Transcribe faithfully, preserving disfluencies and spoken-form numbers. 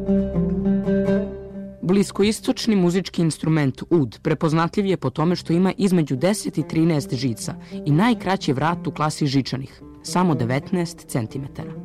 Bliskoistočni muzički instrument ud prepoznatljiv je po tome što ima između deset i trinaest žica i najkraći vrat u klasi žičanih, samo devetnaest centimetara.